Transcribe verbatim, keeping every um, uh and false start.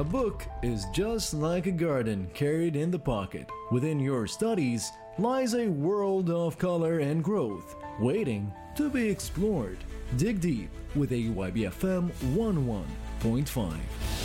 A book is just like a garden carried in the pocket. Within your studies lies a world of color and growth, waiting to be explored. Dig deep with A Y B F M one oh one point five.